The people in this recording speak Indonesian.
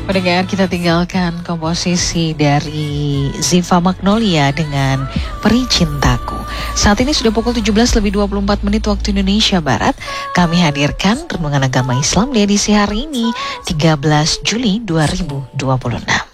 Pendengar, kita tinggalkan komposisi dari Ziva Magnolia dengan Peri Cintaku. Saat ini sudah pukul 17:24 waktu Indonesia Barat. Kami hadirkan Renungan Agama Islam di edisi hari ini 13 Juli 2026.